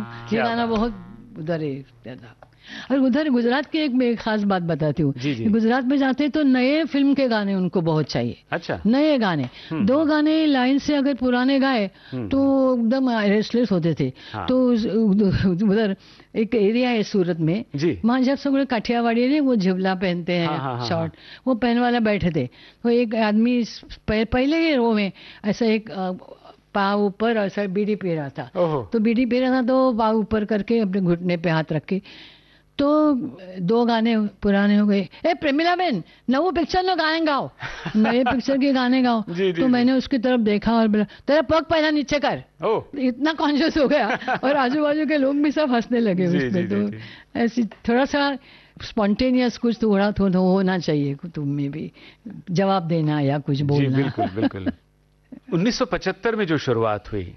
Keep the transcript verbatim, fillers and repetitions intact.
ये गाना बहुत उधर है था। और उधर गुजरात की एक मैं एक खास बात बताती हूँ। गुजरात में जाते तो नए फिल्म के गाने उनको बहुत चाहिए। अच्छा। नए गाने, दो गाने लाइन से अगर पुराने गाए तो एकदम रेस्टलेस होते थे। हाँ। तो उधर एक एरिया है सूरत में, वहाँ जब सब काठियावाड़ी ने वो झिवला पहनते हैं, हाँ, हाँ, शॉर्ट, हाँ। वो पहन वाला बैठे थे, तो एक आदमी पहले ही रो में ऐसा एक पाँव ऊपर ऐसा बीड़ी पी रहा था। तो बीड़ी पी रहा था तो पाँव ऊपर करके अपने घुटने पे हाथ रख के, तो दो गाने पुराने हो गए। ए प्रेमिला बेन, नवो पिक्चर नो गाने गाओ, नए पिक्चर के गाने गाओ। जी, जी, तो मैंने उसकी तरफ देखा और बोला तेरा पग पहला नीचे कर। इतना कॉन्शियस हो गया और आजू बाजू के लोग भी सब हंसने लगे उसमें। तो ऐसी थोड़ा सा स्पॉन्टेनियस कुछ थोड़ा थोड़ा होना चाहिए तुम में भी, जवाब देना या कुछ बोलना। बिल्कुल बिल्कुल। उन्नीस सौ पचहत्तर में जो शुरुआत हुई